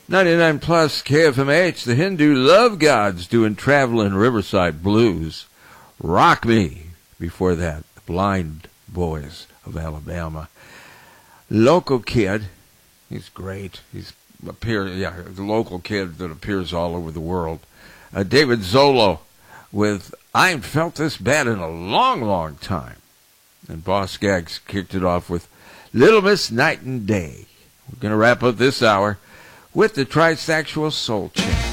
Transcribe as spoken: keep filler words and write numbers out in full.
ninety-nine plus K F M H, the Hindu Love Gods doing Traveling Riverside Blues. Rock Me. Before that, the Blind Boys of Alabama. Local Kid. He's great. He's appear, yeah, the local kid that appears all over the world. Uh, David Zolo with I Ain't Felt This Bad in a Long, Long Time. And Boss Skaggs kicked it off with Little Miss Night and Day. We're going to wrap up this hour with the Trisexual Soul Chant.